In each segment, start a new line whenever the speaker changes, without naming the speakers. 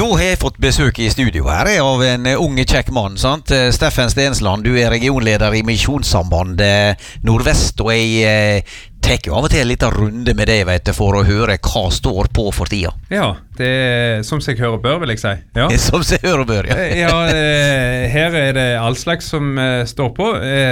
Da har jeg fått besøk i studio her av en unge kjekk mann, sant? Steffen Stensland, du regionleder i Misjonssambandet Nordvest, og jeg tar jo av og til en liten runde med deg, vet du, for å høre hva står på for tida.
Ja, det som seg hører bør, vil jeg si. Ja.
Som seg hører bør, ja.
Ja, her det all slags som står på.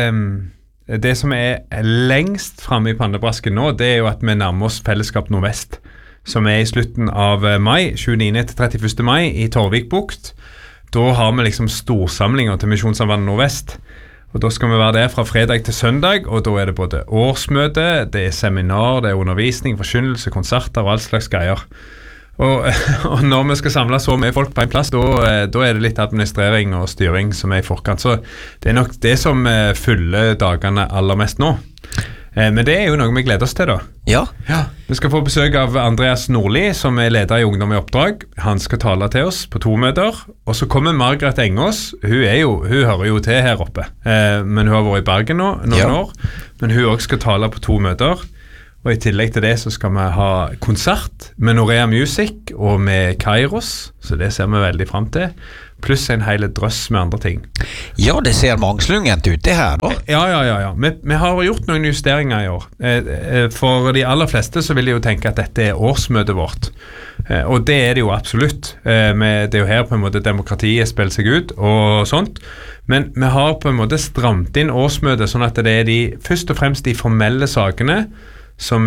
Det som lengst fremme i pannebrasken nå, det jo at vi nærmer oss Fellesskap Nordvest, som i slutten av mai, 29. til 31. mai i Torvikbukt. Da har vi liksom storsamlinger til Misjonssambandet Nordvest. Og da skal vi være der fra fredag til søndag, og da det både årsmøte, det seminar, det undervisning, forkynnelse, konserter og all slags greier. Og når vi skal samle så mye folk på en plass, da det litt administrering og styring som i forkant. Så det nok det som fyller dagene aller mest nå. Men det jo noe vi gleder oss til da.
Ja.
Vi skal få besøk av Andreas Nordli, som leder i Ungdom i Oppdrag. Han skal tale til oss på 2 møter. Og så kommer Margret Engås. Hun hører jo til her oppe. Men hun har vært i Bergen nå, noen år. Men hun også skal tale på 2 møter. Og i tillegg til det så skal vi ha konsert med Norea Music og med Kairos. Så det ser vi veldig frem til. Pluss en hele drøss med andre ting.
Ja, det ser mangslungent ut det her.
Ja. Vi har gjort noen justeringer i år. For de aller fleste så vil jeg jo tenke at dette årsmøtet vårt. Og det det jo absolutt. Det jo her på en måte demokratiet spiller seg ut og sånt. Men vi har på en måte stramt inn årsmøtet sånn at det først og fremst de formelle sakene som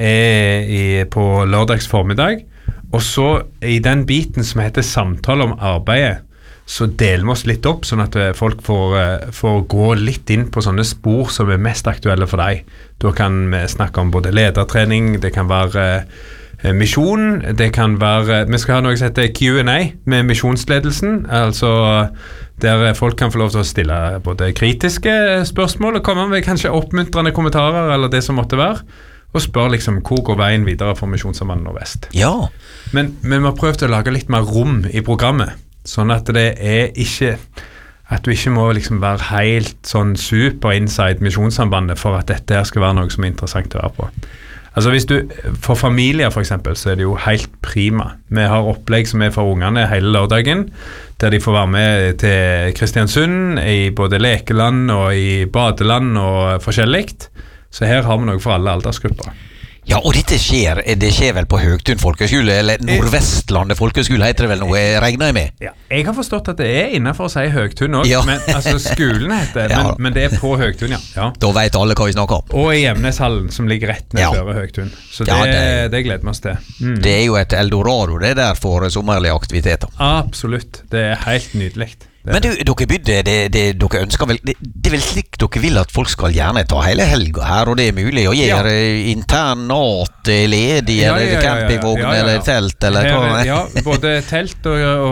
på lørdags formiddag. Og så i den biten som heter samtale om arbeidet, så deler vi oss litt opp, sånn at folk får gå litt inn på sånne spor som mest aktuelle for deg. Da kan vi snakke om både ledertrening, det kan være misjon, det kan være, vi skal ha noe som heter Q&A med misjonsledelsen, altså der folk kan få lov til å stille både kritiske spørsmål og komme med kanskje oppmuntrende kommentarer eller det som måtte være, og spør liksom hvor går veien videre for Misjonssambandet Nordvest.
Ja.
Men vi har prøvd å lage litt mer rom i programmet, sånn at det ikke at du ikke må liksom være helt sånn super inside Misjonssambandet for at dette her skal være noe som interessant å være på. Altså hvis for familier for eksempel, så det jo helt prima. Vi har opplegg som for ungene hele lørdagen, der de får være med til Kristiansund, i både lekeland og i badeland og forskjelligt. Så her har vi noe for alle aldersgrupper.
Ja, og det skjer vel på Høgtun folkeskole, eller Nordvestlandet folkeskole heter det vel noe, jeg regner med?
Ja, jeg har forstått at det innenfor å si Høgtun også,
ja.
Men, altså skolen heter det, men det på Høgtun, ja.
Da vet alle hva vi snakker om.
Og i Gjemneshallen, som ligger rett ned før Høgtun. Så det gleder vi oss til.
Det jo et eldorado, det der for sommerlige aktiviteter.
Absolutt, det helt nydelig.
Men dere bydde, dere ønsker vel, det vel slik dere vil at folk skal gjerne ta hele helga her, og det mulig å gjøre internat ledig, eller campingvogn, eller telt, eller hva?
Ja, både telt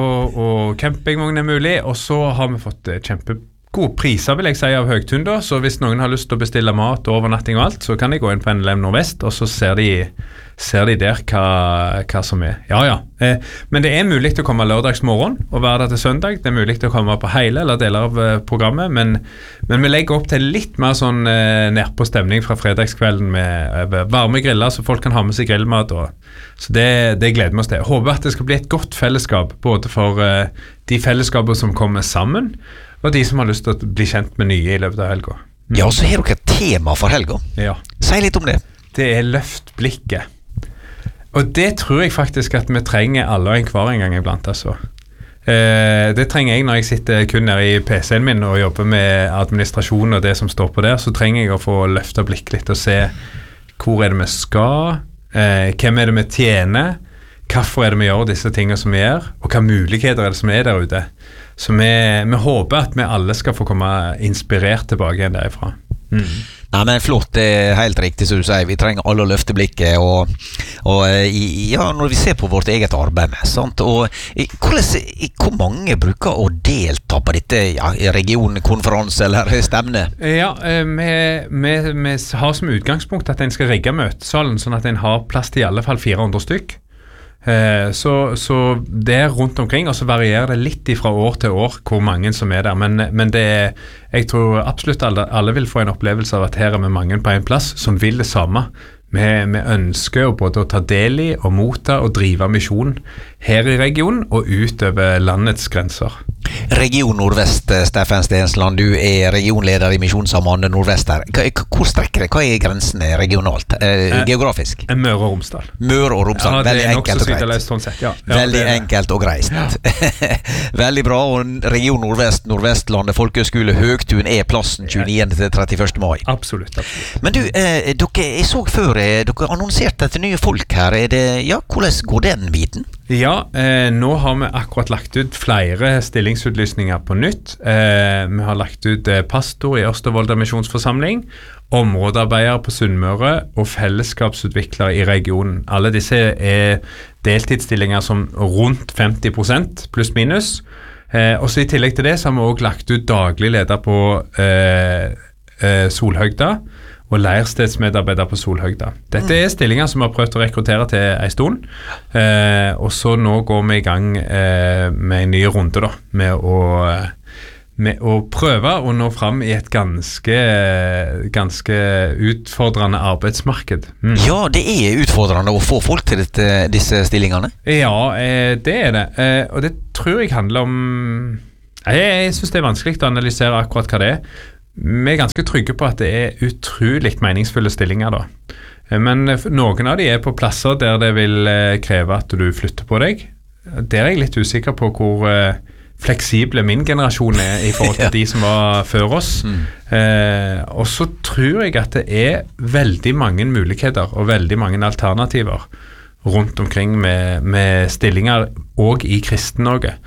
og campingvogn mulig, og så har vi fått kjempegode priser, vil jeg si, av Høgtun da, så hvis noen har lyst til å bestille mat, overnatting og alt, så kan de gå inn på NLM Nordvest, og så ser de der hva som Ja. Men det mulig å komme lørdagsmorgen og være der til søndag. Det mulig å komme på hele eller deler av programmet, men vi legger opp til litt mer sånn nærpå stemning fra fredagskvelden med varme griller, så folk kan ha med seg grillmat. Så det gleder vi oss til. Jeg håper at det skal bli et godt fellesskap, både for de fellesskaper som kommer sammen, og de som har lyst til å bli kjent med nye i løpet av helga.
Ja, så har dere et tema for helga.
Ja.
Si litt om det.
Det løft blikket. Og det tror jeg faktisk at vi trenger alle og enhver en gang iblant, altså. Det trenger jeg når jeg sitter kun nede i PC-en min og jobber med administrasjon og det som står på der, så trenger jeg å få løfte blikk litt og se hvor det vi skal, hvem det vi tjener, hvorfor det vi gjør disse tingene som vi gjør, og hva muligheter det som der ute. Så vi håper at vi alle skal få komme inspirert tilbake igjen derifra.
Nei, men flott, det helt riktig som du sier. Vi trenger alle å løfte blikket og når vi ser på vårt eget arbeid med, sant? Og hvor mange bruker å delta på dette regionkonferanse eller stevne?
Ja, vi har som utgangspunkt at en skal rigge møtesalen sånn at en har plass til i alle fall 400 stykk. Så det rundt omkring, og så varierer det litt fra år til år hvor mange som der, men jeg tror absolutt alle vil få en opplevelse av at her vi mange på en plass som vil det samme. Vi ønsker jo både å ta del i og motta og drive misjon her i regionen og utover landets grenser.
Region Nordvest, Steffen Stensland, du regionleder i Misjonssambandet Nordvest her. Hvor strekker det? Hva grensene regionalt, geografisk?
Møre og Romsdal.
Møre og Romsdal, veldig enkelt og greit.
Sånn sett, ja.
Veldig enkelt og greit. Ja. Veldig bra, og Region Nordvest, Nordvestlandet Folkehøgskole Høgtun plassen 29. til 31. mai.
Absolutt.
Men du, jeg så før, dere annonserte etter nye folk her. Hvordan går den biten?
Ja, nå har vi akkurat lagt ut flere stillingsutlysninger på nytt. Vi har lagt ut pastor i Ørstevolda misjonsforsamling, områdearbeider på Sunnmøre og fellesskapsutvikler i regionen. Alle disse deltidsstillinger som rundt 50% pluss minus. Og så i tillegg til det så har vi også lagt ut daglig leder på Solhøgda og leirstedsmedarbeider på Solhøgda. Dette stillinger som vi har prøvd å rekruttere til en stund, og så nå går vi i gang med en ny runde da, med å prøve å nå fram i et ganske utfordrende arbeidsmarked.
Ja, det utfordrende å få folk til disse stillingene.
Ja, det det. Og det tror jeg handler om... Jeg synes det vanskelig å analysere akkurat hva det Vi ganske trygge på at det utrolig meningsfulle stillinger da. Men noen av de på plasser der det vil kreve at du flytter på deg. Der jeg litt usikker på hvor fleksible min generasjon i forhold til de som var før oss. Og så tror jeg at det veldig mange muligheter og veldig mange alternativer rundt omkring med stillinger og i Kristen-Norge.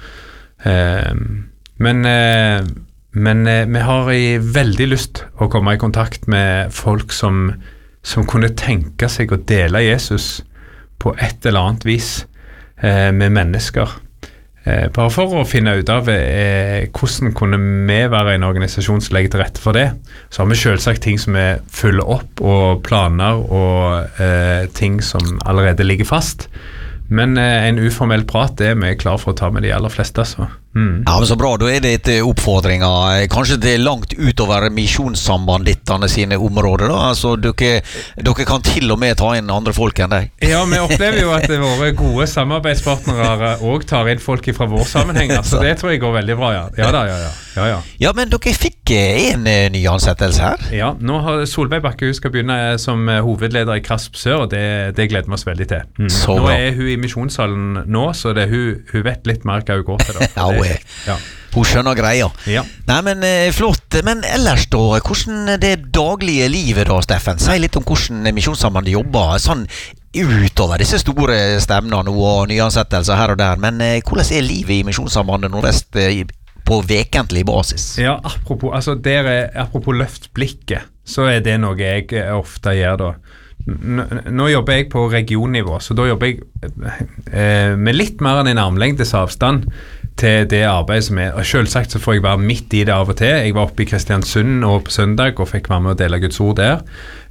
Men vi har veldig lyst å komme i kontakt med folk som kunne tenke seg å dele Jesus på et eller annet vis med mennesker. Bare for å finne ut av hvordan kunne vi være en organisasjon som legger til rette for det. Så har vi selvsagt ting som vi følger opp og planer og ting som allerede ligger fast. Men en uformell prat vi klar for å ta med de aller fleste. Så.
Ja, men så bra, da det et oppfordringer. Kanskje det langt utover misjonssambandittene sine områder da? Altså, dere kan til og med ta inn andre folk enn deg.
Ja, vi opplever jo at våre gode samarbeidspartnere også tar inn folk fra vår sammenhenger, så det tror jeg går veldig bra, ja.
Ja, men dere fikk en ny ansettelse her?
Ja, nå har Solveig Bakke, hun skal begynne som hovedleder i Krasp Sør, og det gleder vi oss veldig til. Nå hun i misjonssalen nå, så hun vet litt mer hva hun går til da.
Ja. Hun skjønner greia.
Ja.
Nei, men flott. Men ellers da, hvordan det daglige livet da, Steffen? Si litt om hvordan Misjonssambandet jobber, sånn utover disse store stevnene og nyansettelser her og der. Men hvordan livet i Misjonssambandet Nordvest på vekentlig basis?
Ja, apropos løft blikket, så det noe jeg ofte gjør da. Nå jobber jeg på regionnivå, så da jobber jeg med litt mer enn en armlengdes avstand til det arbeidet som og selvsagt så får jeg være midt i det av og til. Jeg var oppe i Kristiansund og på søndag og fikk være med å dele Guds ord der,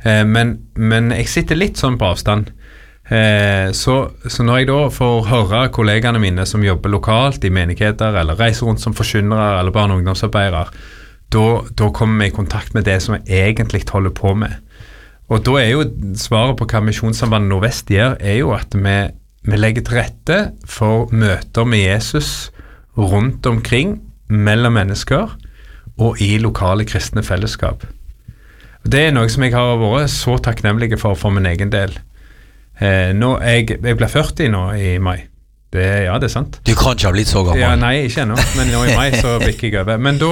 men jeg sitter litt sånn på avstand. Så når jeg da får høre kollegene mine som jobber lokalt i menigheter eller reiser rundt som forkynnere eller barne- og ungdomsarbeidere, da kommer vi i kontakt med det som jeg egentlig holder på med. Og da jo svaret på hva Misjonssambandet Nordvest gjør, jo at vi legger til rette for møter med Jesus rundt omkring, mellom mennesker og i lokale kristne fellesskap. Det noe som jeg har vært så takknemlig for min egen del. Jeg ble 40 nå i mai. Ja, det sant.
Du kan ikke ha blitt så gammel.
Ja, nei, ikke ennå, men nå i mai så bikker jeg over. Men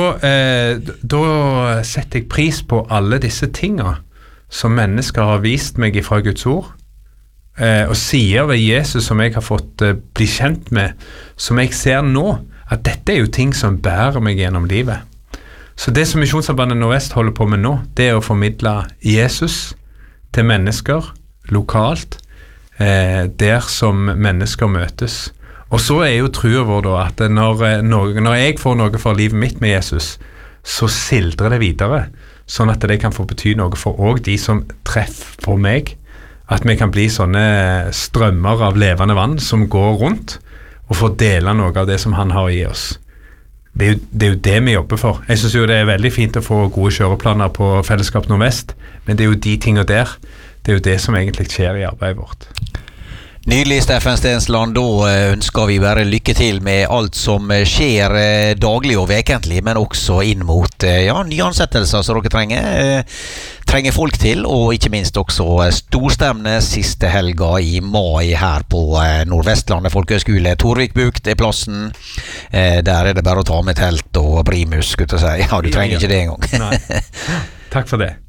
da setter jeg pris på alle disse tingene som mennesker har vist meg fra Guds ord, og sier ved Jesus som jeg har fått bli kjent med, som jeg ser nå, at dette jo ting som bærer meg gjennom livet. Så det som Misjonssambandet Nordvest holder på med nå, det å formidle Jesus til mennesker lokalt, der som mennesker møtes. Og så jo trua vår da, at når jeg får noe for livet mitt med Jesus, så sildrer det videre, sånn at det kan få bety noe for også de som treffer på meg, at vi kan bli sånne strømmer av levende vann som går rundt og får dele noe av det som han har i oss. Det jo det vi jobber for. Jeg synes jo det veldig fint å få gode kjøreplaner på Fellesskap Nordvest, men det jo de tingene der det er jo det som egentlig skjer i arbeidet vårt.
Nydelig, Steffen Stensland. Da ønsker vi bare lykke til med alt som skjer daglig og vekentlig, men også inn mot nyansettelser som dere trenger folk til, og ikke minst også storstevne siste helga i mai her på Nordvestlandet Folkehøgskole. Torvikbukt er plassen. Der er det bare å ta med telt og primus, skulle jeg si. Ja, du trenger ikke det engang.
Nei. Takk for det.